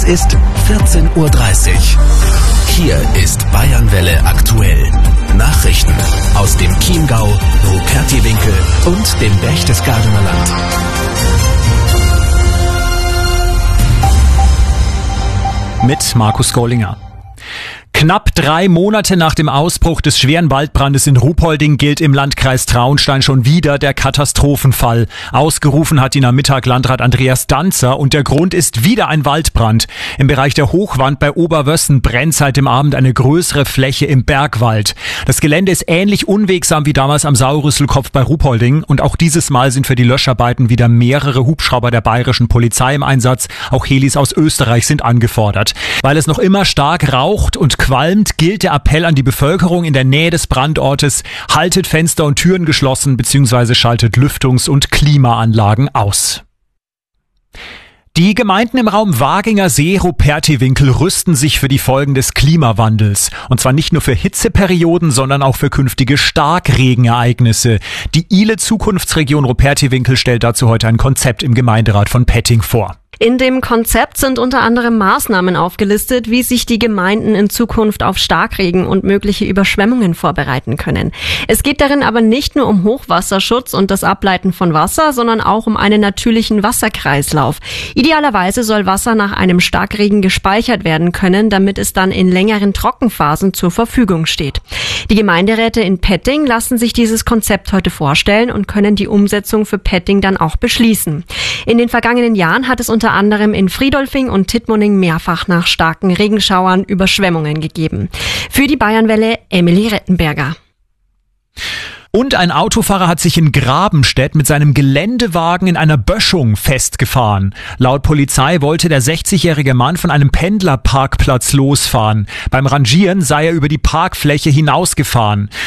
ist 14:30 Uhr. Hier ist Bayernwelle aktuell. Nachrichten aus dem Chiemgau, Rupertiwinkel und dem Berchtesgadener Land. Mit Markus Gollinger. Knapp 3 Monate nach dem Ausbruch des schweren Waldbrandes in Ruhpolding gilt im Landkreis Traunstein schon wieder der Katastrophenfall. Ausgerufen hat ihn am Mittag Landrat Andreas Danzer und der Grund ist wieder ein Waldbrand. Im Bereich der Hochwand bei Oberwössen brennt seit dem Abend eine größere Fläche im Bergwald. Das Gelände ist ähnlich unwegsam wie damals am Sauerrüsselkopf bei Ruhpolding und auch dieses Mal sind für die Löscharbeiten wieder mehrere Hubschrauber der bayerischen Polizei im Einsatz. Auch Helis aus Österreich sind angefordert. Weil es noch immer stark raucht und qualmt, gilt der Appell an die Bevölkerung in der Nähe des Brandortes: haltet Fenster und Türen geschlossen bzw. schaltet Lüftungs- und Klimaanlagen aus. Die Gemeinden im Raum Waginger See, Rupertiwinkel rüsten sich für die Folgen des Klimawandels. Und zwar nicht nur für Hitzeperioden, sondern auch für künftige Starkregenereignisse. Die ILE Zukunftsregion Rupertiwinkel stellt dazu heute ein Konzept im Gemeinderat von Petting vor. In dem Konzept sind unter anderem Maßnahmen aufgelistet, wie sich die Gemeinden in Zukunft auf Starkregen und mögliche Überschwemmungen vorbereiten können. Es geht darin aber nicht nur um Hochwasserschutz und das Ableiten von Wasser, sondern auch um einen natürlichen Wasserkreislauf. Idealerweise soll Wasser nach einem Starkregen gespeichert werden können, damit es dann in längeren Trockenphasen zur Verfügung steht. Die Gemeinderäte in Petting lassen sich dieses Konzept heute vorstellen und können die Umsetzung für Petting dann auch beschließen. In den vergangenen Jahren hat es unter anderem in Friedolfing und Tittmoning mehrfach nach starken Regenschauern Überschwemmungen gegeben. Für die Bayernwelle Emily Rettenberger. Und ein Autofahrer hat sich in Grabenstedt mit seinem Geländewagen in einer Böschung festgefahren. Laut Polizei wollte der 60-jährige Mann von einem Pendlerparkplatz losfahren. Beim Rangieren sei er über die Parkfläche hinausgefahren.